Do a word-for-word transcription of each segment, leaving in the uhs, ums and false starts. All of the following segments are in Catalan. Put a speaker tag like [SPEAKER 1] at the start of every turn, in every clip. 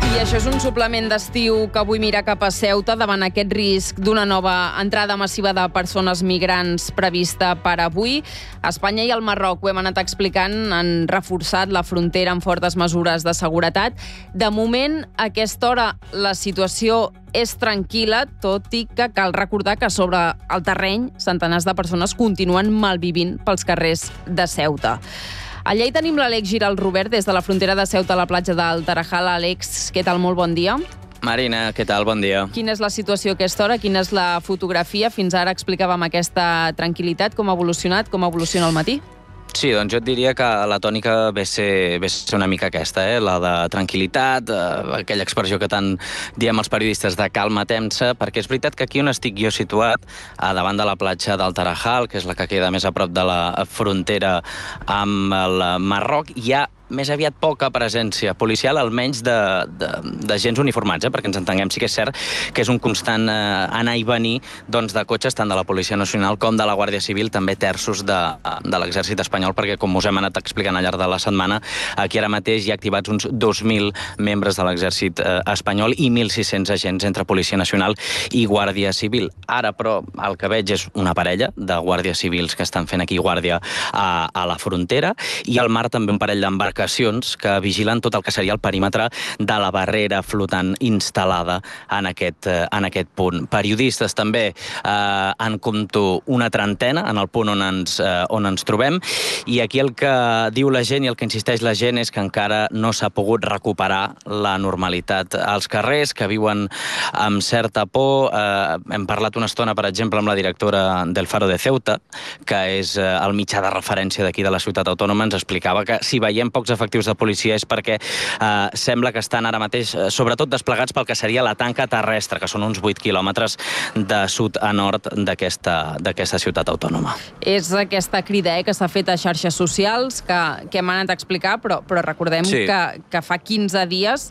[SPEAKER 1] I això és un suplement d'estiu que avui mira cap a Ceuta davant aquest risc d'una nova entrada massiva de persones migrants prevista per avui. Espanya i el Marroc, ho hem anat explicant, han reforçat la frontera amb fortes mesures de seguretat. De moment, a aquesta hora, la situació és tranquil·la, tot i que cal recordar que sobre el terreny centenars de persones continuen malvivint pels carrers de Ceuta. Allà hi tenim l'Àlex Giralt-Robert des de la frontera de Ceuta a la platja del Tarajal. Àlex, què tal? Molt bon dia.
[SPEAKER 2] Marina, què tal? Bon dia.
[SPEAKER 1] Quina és la situació a aquesta hora? Quina és la fotografia? Fins ara explicàvem aquesta tranquil·litat. Com ha evolucionat? Com evoluciona al matí?
[SPEAKER 2] Sí, doncs jo et diria que la tònica ve ser, ve ser una mica aquesta, eh? La de tranquil·litat, eh, aquella expressió que tant diem els periodistes de calma tensa, perquè és veritat que aquí on estic jo situat, a davant de la platja del Tarajal, que és la que queda més a prop de la frontera amb el Marroc, hi ha més aviat poca presència policial, almenys de, de, de gens uniformats, eh? Perquè ens entenguem, sí que és cert que és un constant eh, anar i venir doncs, de cotxes, tant de la Policia Nacional com de la Guàrdia Civil, també terços de, de l'exèrcit espanyol, perquè com us hem anat explicant al llarg de la setmana, aquí ara mateix hi ha activats uns dos mil membres de l'exèrcit eh, espanyol i mil sis-cents agents entre Policia Nacional i Guàrdia Civil. Ara, però, el que veig és una parella de guàrdies civils que estan fent aquí guàrdia a, a la frontera, i al mar també un parell d'embarcacions que vigilen tot el que seria el perímetre de la barrera flotant instal·lada en aquest, en aquest punt. Periodistes també eh, en compto una trentena en el punt on ens, eh, on ens trobem, i aquí el que diu la gent i el que insisteix la gent és que encara no s'ha pogut recuperar la normalitat als carrers, que viuen amb certa por. Eh, hem parlat una estona, per exemple, amb la directora del Faro de Ceuta, que és eh, el mitjà de referència d'aquí de la ciutat autònoma. Ens explicava que si veiem pocs efectius de policia és perquè eh, sembla que estan ara mateix eh, sobretot desplegats pel que seria la tanca terrestre, que són uns vuit quilòmetres de sud a nord d'aquesta d'aquesta ciutat autònoma.
[SPEAKER 1] És aquesta crida eh, que s'ha fet a xarxes socials que, que hem anat a explicar, però, però recordem sí. que, que fa quinze dies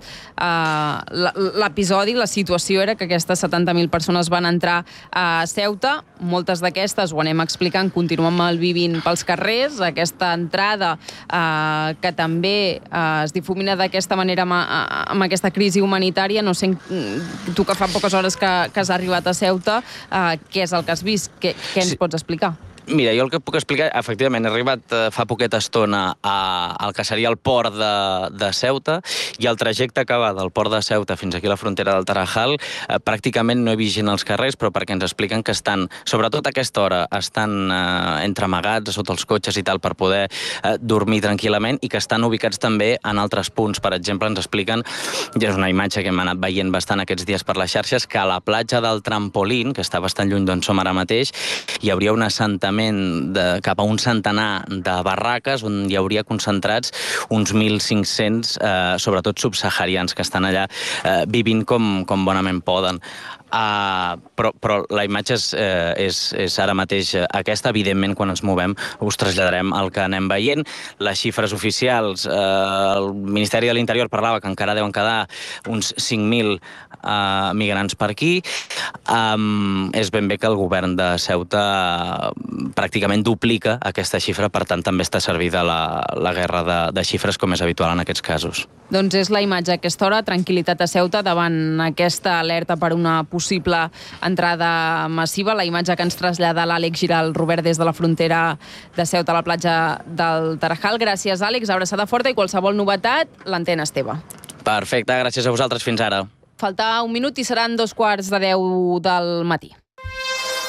[SPEAKER 1] eh, l'episodi, la situació era que aquestes setanta mil persones van entrar a Ceuta. Moltes d'aquestes, ho anem explicant, continuen malvivint pels carrers. Aquesta entrada eh, que també eh, es difumina d'aquesta manera amb, amb aquesta crisi humanitària. No sé, tu que fa poques hores que, que has arribat a Ceuta, eh, què és el que has vist? Què, què ens sí. pots explicar?
[SPEAKER 2] Mira, jo el que puc explicar, efectivament, he arribat eh, fa poqueta estona a, al que seria el port de, de Ceuta, i el trajecte que va del port de Ceuta fins aquí a la frontera del Tarajal eh, pràcticament no he vist gent als carrers, però perquè ens expliquen que estan, sobretot a aquesta hora, estan eh, entremagats sota els cotxes i tal per poder eh, dormir tranquil·lament, i que estan ubicats també en altres punts. Per exemple, ens expliquen, i és una imatge que hem anat veient bastant aquests dies per les xarxes, que a la platja del Trampolín, que està bastant lluny d'on som ara mateix, hi hauria un assentament de cap a un centenar de barraques on hi hauria concentrats uns mil cinc-cents, eh, sobretot subsaharians, que estan allà eh, vivint com, com bonament poden. Uh, però, però la imatge és, eh, és, és ara mateix aquesta. Evidentment, quan ens movem us traslladarem el que anem veient. Les xifres oficials, eh, el Ministeri de l'Interior parlava que encara deuen quedar uns cinc mil eh, migrants per aquí. Um, és ben bé que el govern de Ceuta uh, pràcticament duplica aquesta xifra, per tant també està servida la, la guerra de, de xifres, com és habitual en aquests casos.
[SPEAKER 1] Doncs és la imatge a aquesta hora, tranquil·litat a Ceuta davant aquesta alerta per una possible entrada massiva. La imatge que ens trasllada l'Àlex Giralt-Robert des de la frontera de Ceuta a la platja del Tarajal. Gràcies, Àlex, abraçada forta, i qualsevol novetat, l'antena és teva.
[SPEAKER 2] Perfecte, gràcies a vosaltres, fins ara.
[SPEAKER 1] Falta un minut i seran dos quarts de deu del matí.